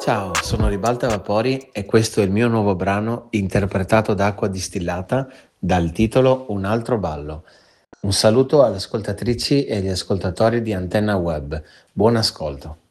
Ciao, sono Ribalta Vapori e questo è il mio nuovo brano interpretato da Acqua Distillata dal titolo Un altro ballo. Un saluto alle ascoltatrici e agli ascoltatori di Antenna Web. Buon ascolto.